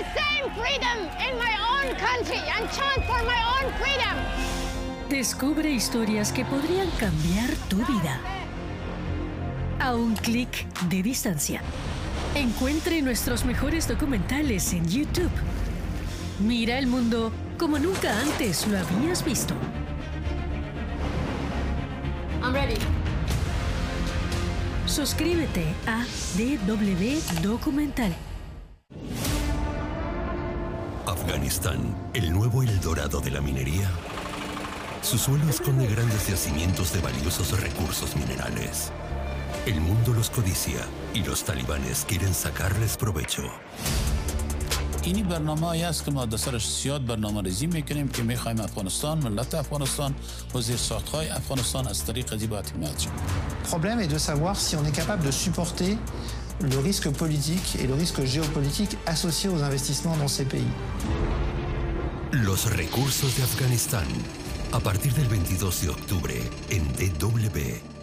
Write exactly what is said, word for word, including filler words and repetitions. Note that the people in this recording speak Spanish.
the same freedom in my own country and chant for my own freedom. Descubre historias que podrían cambiar tu vida. A un clic de distancia. Encuentre nuestros mejores documentales en YouTube. Mira el mundo como nunca antes lo habías visto. I'm ready. Suscríbete a D W Documental. Afganistán, el nuevo Eldorado de la minería. Su suelo esconde grandes yacimientos de valiosos recursos minerales. El mundo los codicia y los talibanes quieren sacarles provecho. اینی برنامه‌ای است که ما در سرش زیاد برنامه‌ریزی می‌کنیم که می‌خوایم افغانستان، ملت افغانستان و زیرساخت‌های افغانستان از طریق زیبا حمایت شود. Le problème est de savoir si on est capable de supporter le risque politique et le risque géopolitique associé aux investissements dans ces pays. Los recursos de Afganistán, a partir del veintidós de octubre en D W.